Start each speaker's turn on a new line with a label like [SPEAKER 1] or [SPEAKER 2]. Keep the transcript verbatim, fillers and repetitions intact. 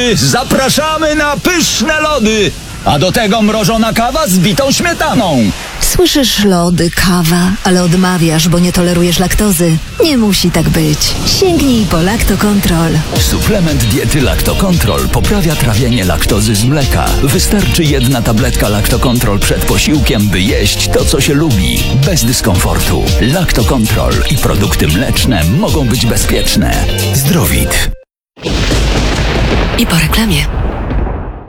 [SPEAKER 1] Zapraszamy na pyszne lody, a do tego mrożona kawa z bitą śmietaną.
[SPEAKER 2] Słyszysz lody, kawa, ale odmawiasz, bo nie tolerujesz laktozy. Nie musi tak być. Sięgnij po Lactocontrol.
[SPEAKER 1] Suplement diety Lactocontrol poprawia trawienie laktozy z mleka. Wystarczy jedna tabletka Lactocontrol przed posiłkiem, by jeść to, co się lubi, bez dyskomfortu. Lactocontrol i produkty mleczne mogą być bezpieczne. Zdrowit.
[SPEAKER 2] I po reklamie.